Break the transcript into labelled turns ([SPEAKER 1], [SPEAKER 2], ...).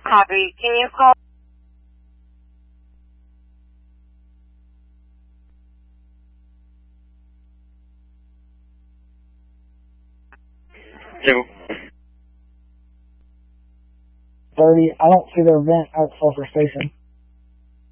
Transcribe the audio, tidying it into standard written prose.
[SPEAKER 1] Copy. Can you call?
[SPEAKER 2] Two.
[SPEAKER 3] 30. I don't see their vent at Sulphur Station.